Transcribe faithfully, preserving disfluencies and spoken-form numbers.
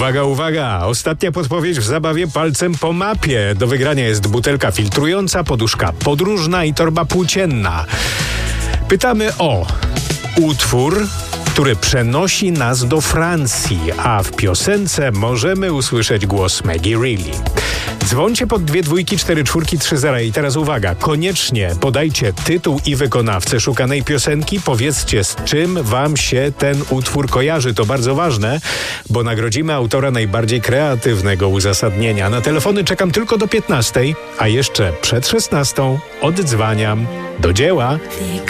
Uwaga, uwaga! Ostatnia podpowiedź w zabawie palcem po mapie. Do wygrania jest butelka filtrująca, poduszka podróżna i torba płócienna. Pytamy o utwór, który przenosi nas do Francji, a w piosence możemy usłyszeć głos Maggie Reilly. Dzwońcie pod dwie dwójki, cztery czwórki, trzy zera i teraz uwaga, koniecznie podajcie tytuł i wykonawcę szukanej piosenki, powiedzcie, z czym wam się ten utwór kojarzy. To bardzo ważne, bo nagrodzimy autora najbardziej kreatywnego uzasadnienia. Na telefony czekam tylko do piętnastej, a jeszcze przed szesnastą oddzwaniam. Do dzieła!